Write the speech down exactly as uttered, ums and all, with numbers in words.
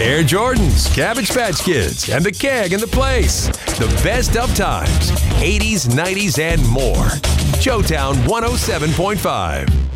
Air Jordans, Cabbage Patch Kids, and the Keg in the Place. The best of times, eighties, nineties, and more. Showtown one oh seven point five.